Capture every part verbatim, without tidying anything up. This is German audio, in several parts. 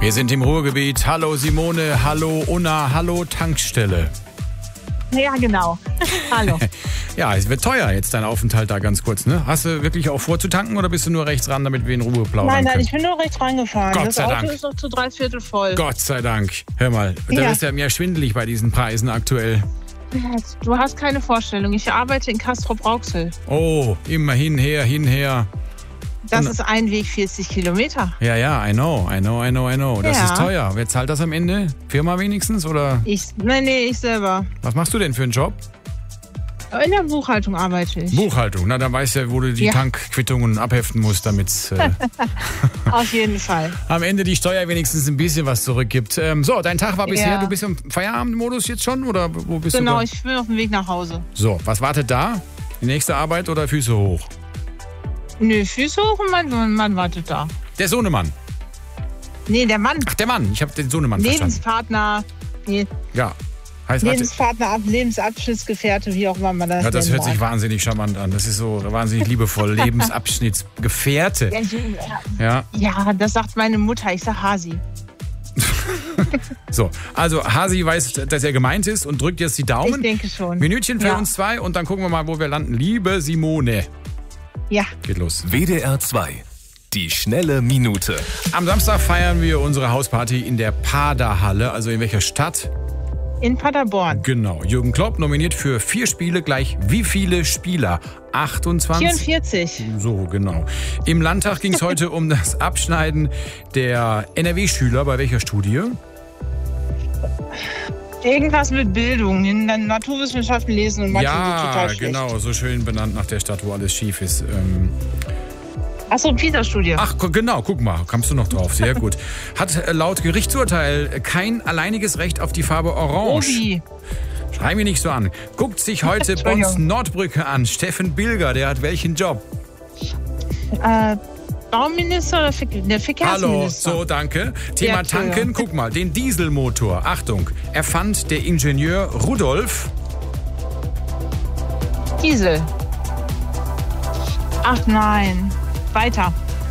Wir sind im Ruhrgebiet. Hallo Simone, hallo Unna, hallo Tankstelle. Ja, genau. Hallo. Ja, es wird teuer jetzt dein Aufenthalt da ganz kurz, ne? Hast du wirklich auch vor zu tanken oder bist du nur rechts ran, damit wir in Ruhe plaudern Nein, nein, können? ich bin nur rechts reingefahren. Gott das sei Auto Dank. ist noch zu drei Viertel voll. Gott sei Dank. Hör mal, da Ja. ist ja mir schwindelig bei diesen Preisen aktuell. Du hast keine Vorstellung. Ich arbeite in Castrop-Rauxel. Oh, immer hinher, hinher. Das Und- ist ein Weg vierzig Kilometer. Ja, ja, I know, I know, I know, I know. Das Ja. ist teuer. Wer zahlt das am Ende? Firma wenigstens oder Ich, nein, nee, ich selber. was machst du denn für einen Job? In der Buchhaltung arbeite ich. Buchhaltung. Na, dann weißt du ja, wo du die Ja. Tankquittungen abheften musst, damit äh, Auf jeden Fall. am Ende die Steuer wenigstens ein bisschen was zurückgibt. Ähm, so, dein Tag war bisher, Ja. du bist im Feierabendmodus jetzt schon oder wo bist Genau, du? ich bin auf dem Weg nach Hause. So, was wartet da? Die nächste Arbeit oder Füße hoch? Nö, Füße hoch und mein Mann wartet da. Der Sohnemann. Nee, der Mann. Ach, der Mann. Ich habe den Sohnemann verstanden. Lebenspartner. Nee, Ja. Heißt, hatte, Lebenspartner, Ab- Lebensabschnittsgefährte, wie auch immer man das ja, das nennen hört sich mag. wahnsinnig charmant an. Das ist so wahnsinnig liebevoll. Lebensabschnittsgefährte. Ja. Ja, das sagt meine Mutter. Ich sag Hasi. So, also Hasi weiß, dass er gemeint ist und drückt jetzt die Daumen. Ich denke schon. Minütchen für Ja. uns zwei und dann gucken wir mal, wo wir landen. Liebe Simone. Ja. Geht los. W D R zwei. Die schnelle Minute. Am Samstag feiern wir unsere Hausparty in der Paderhalle. Also in welcher Stadt? In Paderborn. Genau. Jürgen Klopp nominiert für vier Spiele gleich wie viele Spieler? achtundzwanzig? vierundvierzig. So, genau. Im Landtag ging es heute um das Abschneiden der N R W-Schüler. Bei welcher Studie? Irgendwas mit Bildung. In der Naturwissenschaften lesen und Mathe Ja, sind total schlecht. genau. So schön benannt nach der Stadt, wo alles schief ist. Ähm, Achso, PISA-Studie. Ach, gu- genau, guck mal, kommst du noch drauf, sehr gut. Hat äh, laut Gerichtsurteil kein alleiniges Recht auf die Farbe Orange. Obi. Schrei mich nicht so an. Guckt sich heute Entschuldigung. Bons Nordbrücke an. Steffen Bilger, der hat welchen Job? Äh, Bauminister oder Ver der Hallo, Verkehrsminister? so, danke. Thema Ja, Entschuldigung. Tanken, guck mal, den Dieselmotor. Achtung, erfand der Ingenieur Rudolf. Diesel. Ach nein. Weiter.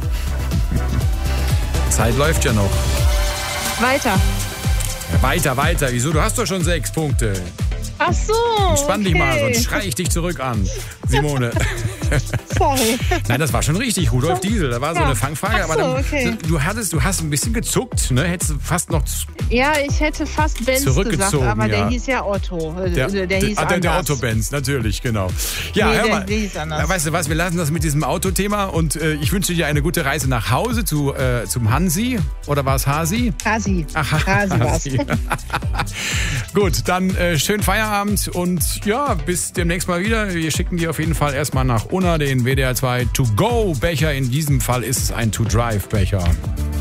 Zeit läuft ja noch. Weiter. Ja, weiter, weiter. Wieso? Du hast doch schon sechs Punkte. Ach so. Spann okay. dich mal, sonst schrei ich dich zurück an, Simone. Sorry. Nein, das war schon richtig. Rudolf Diesel, da war so Ja. eine Fangfrage. Ach so, aber dann, okay. du, hattest, du hast ein bisschen gezuckt, ne? Hättest du fast noch Ja, ich hätte fast Benz gesagt, Zurückgezogen, aber der ja. hieß ja Otto. Äh, Der, der, der hieß ah, der, der anders. Otto-Benz, natürlich, genau. Ja, Nee, hör der- mal. der hieß anders. Ja, weißt du was, wir lassen das mit diesem Autothema und äh, ich wünsche dir eine gute Reise nach Hause zu, äh, zum Hansi. Oder war es Hasi? Hasi. Ach, Hasi war's. Hasi. Gut, dann äh, schönen Feierabend und ja, bis demnächst mal wieder. Wir schicken dir auf jeden Fall erstmal nach Unna den W D R zwei To-Go-Becher. In diesem Fall ist es ein To-Drive-Becher.